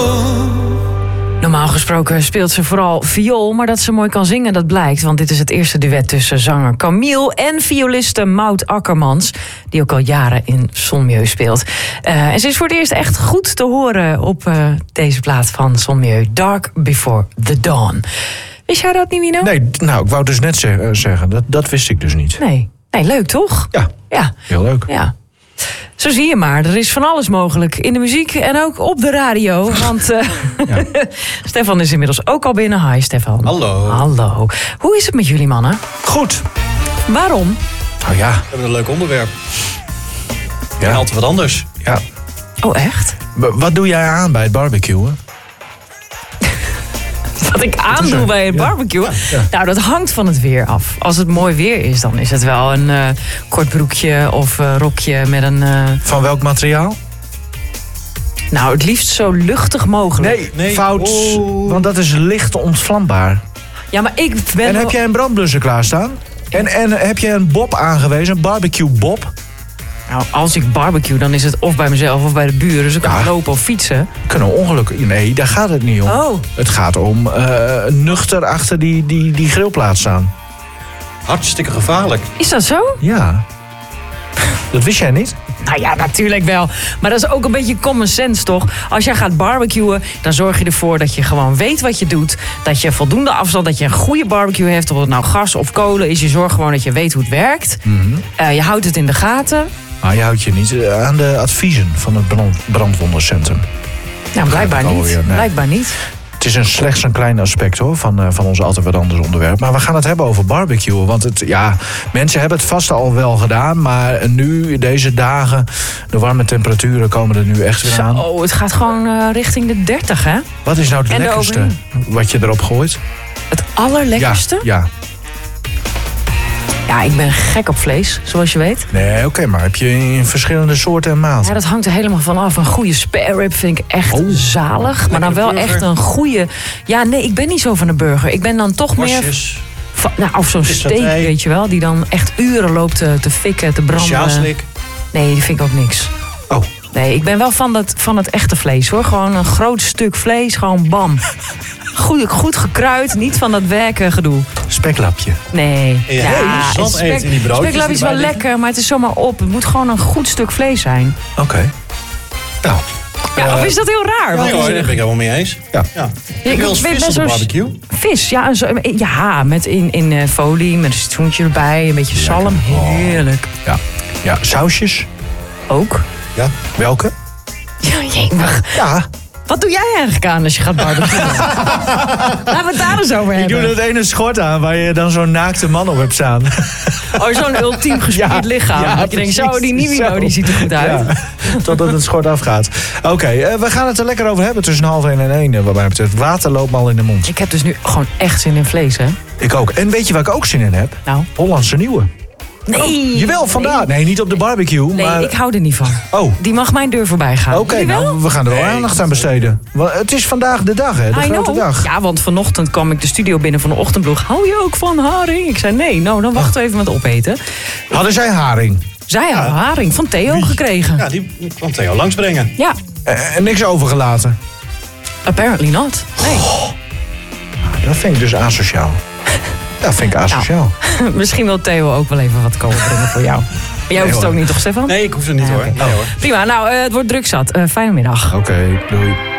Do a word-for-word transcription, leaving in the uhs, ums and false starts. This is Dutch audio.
Normaal gesproken speelt ze vooral viool, maar dat ze mooi kan zingen, dat blijkt. Want dit is het eerste duet tussen zanger Camille en violiste Maud Akkermans, die ook al jaren in Sonmieu speelt. Uh, en ze is voor het eerst echt goed te horen op uh, deze plaat van Sonmieu, Dark Before the Dawn. Wist jij dat niet, Mino? Nee, nou, ik wou dus net zeg, uh, zeggen, dat, dat wist ik dus niet. Nee. nee, leuk toch? Ja, ja. heel leuk. Ja. Zo zie je maar, er is van alles mogelijk in de muziek en ook op de radio. Want uh, ja. Stefan is inmiddels ook al binnen. Hi Stefan. Hallo. Hallo. Hoe is het met jullie mannen? Goed. Waarom? Nou ja. We hebben een leuk onderwerp. Ja. En altijd wat anders. Ja. Oh echt? B- wat doe jij aan bij het barbecuen? Wat ik aandoe bij het barbecue? Ja, ja. Nou, dat hangt van het weer af. Als het mooi weer is, dan is het wel een uh, kort broekje of uh, rokje met een... Uh... Van welk materiaal? Nou, het liefst zo luchtig mogelijk. Nee, nee. fout. Oh. Want dat is licht ontvlambaar. Ja, maar ik ben... En heb jij een brandblusser klaarstaan? En, en heb je een bob aangewezen, een barbecue bob? Nou, als ik barbecue, dan is het of bij mezelf of bij de buren. Dus ik kan ja. lopen of fietsen. Kunnen ongelukken... Nee, daar gaat het niet om. Oh. Het gaat om uh, nuchter achter die, die, die grillplaat staan. Hartstikke gevaarlijk. Is dat zo? Ja. Dat wist jij niet? Nou ja, natuurlijk wel. Maar dat is ook een beetje common sense, toch? Als jij gaat barbecuen, dan zorg je ervoor dat je gewoon weet wat je doet. Dat je voldoende afstand, dat je een goede barbecue heeft. Of het nou gas of kolen is. Je zorgt gewoon dat je weet hoe het werkt. Mm-hmm. Uh, je houdt het in de gaten. Maar je houdt je niet aan de adviezen van het brand, brandwondencentrum. Nou, blijkbaar niet. Nee. Blijkbaar niet. Het is een slechts een klein aspect hoor, van, uh, van ons altijd wat anders onderwerp. Maar we gaan het hebben over barbecuen. Want het, ja, mensen hebben het vast al wel gedaan. Maar nu, deze dagen, de warme temperaturen komen er nu echt weer aan. Zo, het gaat gewoon uh, richting de dertig, hè? Wat is nou het en lekkerste wat je erop gooit? Het allerlekkerste? Ja, ja. Ja, ik ben gek op vlees, zoals je weet. Nee, oké, okay, maar heb je in verschillende soorten en maten? Ja, dat hangt er helemaal van af. Een goede spare rib vind ik echt oh, zalig. Maar dan wel burger. Echt een goede... Ja, nee, ik ben niet zo van de burger. Ik ben dan toch Mosjes. meer... Van, nou, of zo'n steak, weet je wel. Die dan echt uren loopt te, te fikken, te branden. Sjaalslik. Nee, die vind ik ook niks. Oh. Nee, ik ben wel van het, van het echte vlees, hoor. Gewoon een groot stuk vlees, gewoon bam. Goed, goed gekruid, niet van dat werken gedoe. Speklapje. Nee. Ja, ja spek, in die broodjes. Speklapje is wel lekker, maar het is zomaar op. Het moet gewoon een goed stuk vlees zijn. Oké. Okay. Nou. Ja, uh, of is dat heel raar? Ja, nee, hoor, daar ben ik helemaal mee eens. Ja. ja. ja ik wil eens vis op de barbecue. Vis, ja, zo, ja met in, in uh, folie, met een citroentje erbij, een beetje lekker. Zalm. Heerlijk. Ja. Ja, sausjes? Ook. Ja. Welke? Ja, jemig. Ja. Wat doe jij eigenlijk aan als je gaat barbecuen? Laten we het daar eens over hebben. Ik doe dat ene schort aan waar je dan zo'n naakte man op hebt staan. Oh, zo'n ultiem gespierd ja, lichaam. Ja, dat je denkt, zo, die Nivino, die ziet er goed uit. Ja, totdat het schort afgaat. Oké, okay, uh, we gaan het er lekker over hebben tussen half één en één. Uh, wat mij betreft, water loopt me al in de mond. Ik heb dus nu gewoon echt zin in vlees, hè? Ik ook. En weet je waar ik ook zin in heb? Nou? Hollandse nieuwe. Nee. Oh, jawel, vandaag. Nee. nee, niet op de barbecue. Nee, maar... ik hou er niet van. Oh. Die mag mijn deur voorbij gaan. Oké, okay, nou, we gaan er wel nee, aandacht aan besteden. Want het is vandaag de dag, hè? De I grote know. dag. Ja, want vanochtend kwam ik de studio binnen van de ochtendblog. Hou je ook van haring? Ik zei nee, nou, dan wachten we even met opeten. Hadden zij haring? Zij hadden ja. haring van Theo Wie? gekregen. Ja, die kwam Theo langsbrengen. Ja. En uh, niks overgelaten? Apparently not. Nee. Oh. Dat vind ik dus asociaal. Dat vind ik asociaal. Nou, misschien wil Theo ook wel even wat komen brengen voor jou. Maar jij hoeft nee, het ook niet, toch, Stefan? Nee, ik hoef het niet, ja, hoor. Okay. Nee, hoor. Prima, nou, uh, het wordt druk zat. Uh, fijne middag. Oké, okay, doei.